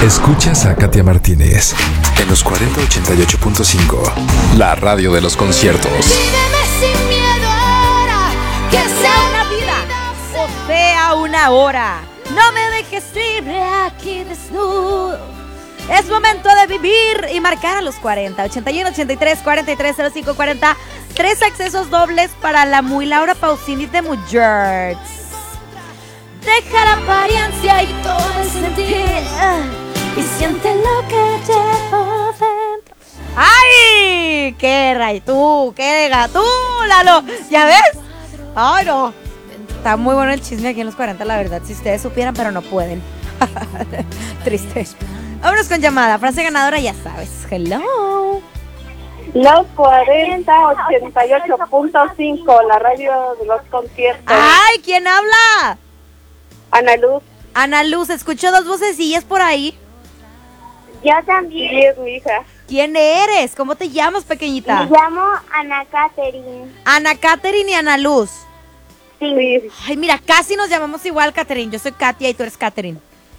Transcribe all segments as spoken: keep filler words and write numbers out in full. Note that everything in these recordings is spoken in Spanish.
Escuchas a Katia Martínez en los cuarenta ochenta y ocho punto cinco, la radio de los conciertos. Víveme sin miedo ahora, que sea una vida o sea una hora. No me dejes libre aquí desnudo. Es momento de vivir y marcar a los cuarenta, ochenta y uno, ochenta y tres, cuarenta y tres, cero cinco, cuarenta. Tres accesos dobles para la muy Laura Pausini de Mujerts. Deja la apariencia y todo el sentir y siente lo que llevo dentro. ¡Ay! ¡Qué ray tú! ¡Qué gatúlalo! ¿Ya ves? ¡Ay, no! Está muy bueno el chisme aquí en los cuarenta, la verdad. Si ustedes supieran, pero no pueden. Triste. Vámonos con llamada. Frase ganadora, ya sabes. Hello. Los cuarenta ochenta y ocho punto cinco, la radio de los conciertos. ¡Ay! ¿Quién habla? Ana Luz. Ana Luz, escucho dos vocecillas por ahí. Yo también. Sí, es mi hija. ¿Quién eres? ¿Cómo te llamas, pequeñita? Me llamo Ana Catherine. Ana Catherine y Ana Luz. Sí. Ay, mira, casi nos llamamos igual, Catherine. Yo soy Katia y tú eres Catherine.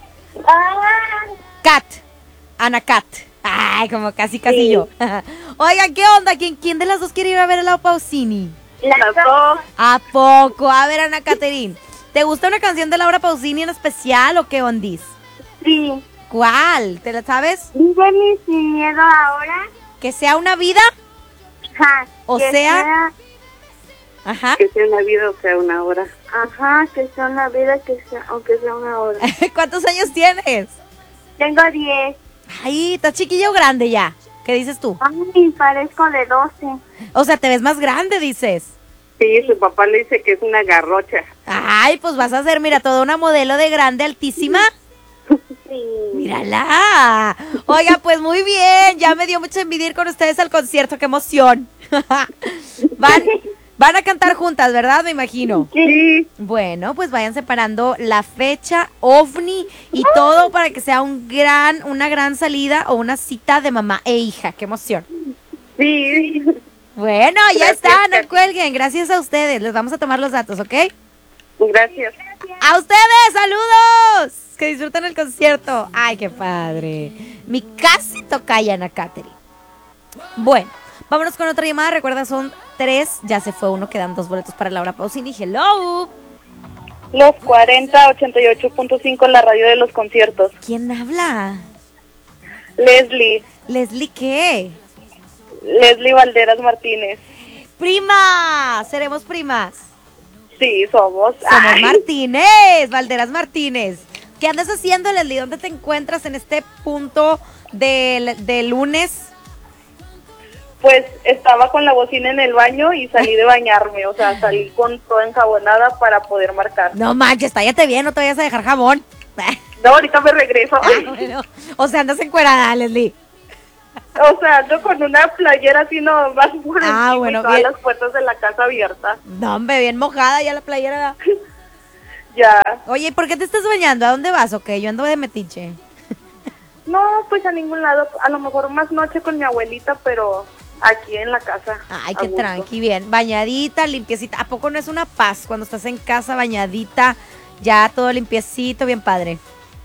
Ah. Kat. Ana Kat. Ay, como casi, casi Sí. yo. Oiga, ¿qué onda? ¿Quién, ¿Quién de las dos quiere ir a ver a la Pausini? Las dos. ¿A poco? A ver, Ana Catherine, ¿te gusta una canción de Laura Pausini en especial o qué ondis? Sí. ¿Cuál? ¿Te la sabes? Víveme sin miedo ahora. ¿Que sea una vida? Ajá. O que sea... Ajá. Que sea una vida o sea una hora. Ajá, que sea una vida que sea, aunque sea una hora. ¿Cuántos años tienes? Tengo diez. Ay, ¿estás chiquilla o grande ya? ¿Qué dices tú? Ay, parezco de doce. O sea, te ves más grande, dices. Sí, su papá le dice que es una garrocha. Ay, pues vas a ser, mira, toda una modelo de grande, altísima. Sí. Mírala. Oiga, pues muy bien. Ya me dio mucho envidia ir con ustedes al concierto. ¡Qué emoción! Van, van a cantar juntas, ¿verdad? Me imagino. Sí. Bueno, pues vayan separando la fecha, ovni y todo para que sea un gran, una gran salida o una cita de mamá e hija. ¡Qué emoción! Sí. Bueno, ya Gracias, está, no Katy. cuelguen. Gracias a ustedes. Les vamos a tomar los datos, ¿ok? Gracias. ¡A ustedes! ¡Saludos! Que disfruten el concierto. ¡Ay, qué padre! Mi casi tocaya, Ana Catherine. Bueno, vámonos con otra llamada. Recuerda, son tres. Ya se fue uno, quedan dos boletos para Laura Pausini. ¡Hello! Los cuarenta ochenta y ocho punto cinco, la radio de los conciertos. ¿Quién habla? Leslie. ¿Leslie qué? Leslie Valderas Martínez. ¡Prima! Seremos primas. Sí, somos. Somos Ay, Martínez, Valderas Martínez. ¿Qué andas haciendo, Leslie? ¿Dónde te encuentras en este punto del, del lunes? Pues estaba con la bocina en el baño y salí de bañarme. O sea, salí con toda enjabonada para poder marcar. No manches, tállate bien, no te vayas a dejar jabón. No, ahorita me regreso. Ah, bueno. O sea, andas encuerada, Leslie. O sea, ando con una playera así nomás por Ah, encima bueno, y todas bien. las puertas de la casa abiertas. No, hombre, bien mojada ya la playera. Ya. Oye, ¿por qué te estás bañando? ¿A dónde vas o qué? Yo ando de metiche. No, pues a ningún lado. A lo mejor más noche con mi abuelita, pero aquí en la casa. Ay, a qué gusto. tranqui, bien. Bañadita, limpiecita. ¿A poco no es una paz cuando estás en casa bañadita? Ya todo limpiecito, bien padre.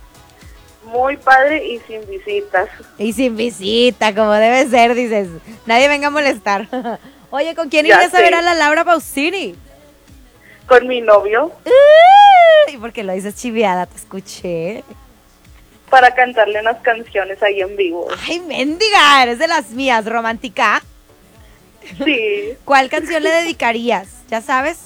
Muy padre y sin visitas. Y sin visita, como debe ser, dices. Nadie venga a molestar. Oye, ¿con quién Ya irías a sé. ver a la Laura Pausini? Con mi novio ¿Y por qué lo dices chiviada? Te escuché. para cantarle unas canciones ahí en vivo. Ay, mendiga, eres de las mías, romántica. Sí, ¿Cuál canción le dedicarías? ¿Ya sabes?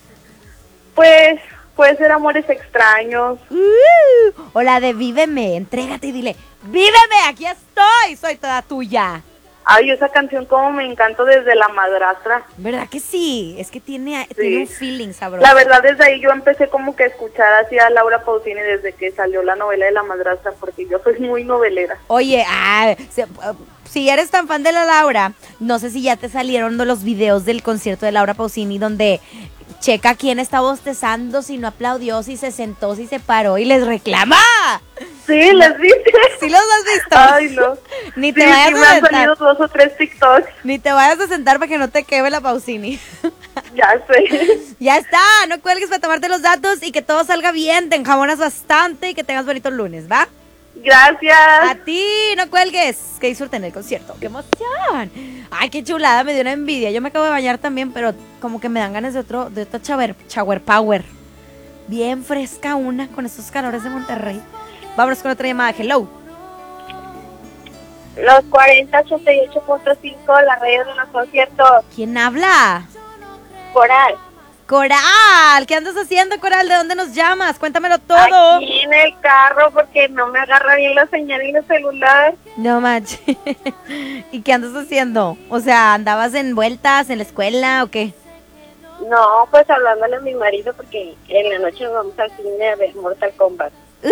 pues puede ser Amores Extraños. Uh, o la de Víveme, entrégate y dile, ¡víveme, aquí estoy! Soy toda tuya. Ay, esa canción como me encantó desde La Madrastra. ¿Verdad que sí? Es que tiene, Sí. tiene un feeling sabroso. La verdad, desde ahí yo empecé como que a escuchar así a Laura Pausini desde que salió la novela de La Madrastra, porque yo soy muy novelera. Oye, ah, se- uh, si eres tan fan de la Laura, no sé si ya te salieron los videos del concierto de Laura Pausini donde checa quién está bostezando, si no aplaudió, si se sentó, si se paró y les reclama. Sí, les viste. ¿Sí los has visto? Ay, no. Ni Sí, te vayas sí, me a han sentar. salido dos o tres TikToks. Ni te vayas a sentar para que no te queme la Pausini. Ya sé. Ya está, no cuelgues para tomarte los datos y que todo salga bien, te enjabonas bastante y que tengas bonitos lunes, ¿va? Gracias. A ti, no cuelgues. Que disfruten el concierto. ¡Qué emoción! Ay, qué chulada, me dio una envidia. Yo me acabo de bañar también, pero como que me dan ganas de otro, de otro shower, shower power. Bien fresca una con estos calores de Monterrey. Vámonos con otra llamada. Hello. Los cuarenta ochenta y ocho punto cinco, la radio de los conciertos. ¿Quién habla? Coral. Coral, ¿qué andas haciendo, Coral? ¿De dónde nos llamas? Cuéntamelo todo. Aquí en el carro porque no me agarra bien la señal en el celular. No manches. ¿Y qué andas haciendo? O sea, ¿andabas en vueltas en la escuela o qué? No, pues hablándole a mi marido porque en la noche nos vamos al cine a ver Mortal Kombat.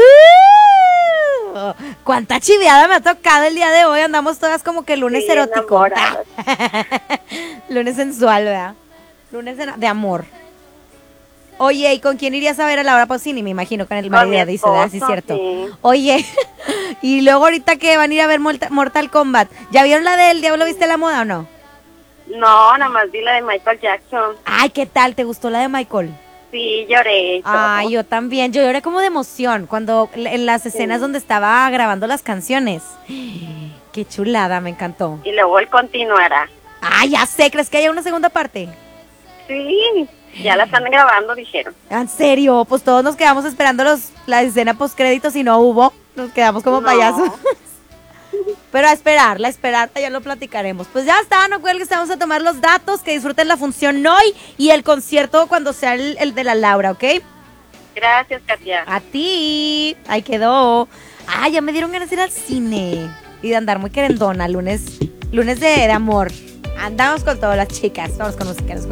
¡Uh! ¡Cuánta chiviada me ha tocado el día de hoy! Andamos todas como que lunes Sí, erótico. enamoradas. Lunes sensual, ¿verdad? Lunes de, de amor. Oye, ¿y con quién irías a ver a Laura Pausini? Me imagino con el Con mi marido, dice, ¿verdad? Sí, es esposo, cierto. sí. Oye, y luego ahorita que van a ir a ver Morta- Mortal Kombat, ¿ya vieron la del Diablo Viste la Moda o no? No, nada más vi la de Michael Jackson. Ay, ¿qué tal? ¿Te gustó la de Michael? Sí, lloré. y todo. Ay, yo también. Yo lloré como de emoción cuando en las escenas Sí. donde estaba grabando las canciones. Qué chulada, me encantó. Y luego él continuará. Ay, ya sé, ¿crees que haya una segunda parte? Sí, ya la están grabando, dijeron. En serio, pues todos nos quedamos esperando los, la escena post créditos y no hubo. Nos quedamos como No. payasos. Pero a esperarla, a esperar, ya lo platicaremos. Pues ya está, no cuelgues, vamos a tomar los datos, que disfruten la función hoy y el concierto cuando sea el, el de la Laura, ¿ok? Gracias, Katia. A ti, ahí quedó. Ah, ya me dieron ganas de ir al cine y de andar muy querendona, lunes, lunes de, de amor. Andamos con todas las chicas, vamos con música, nos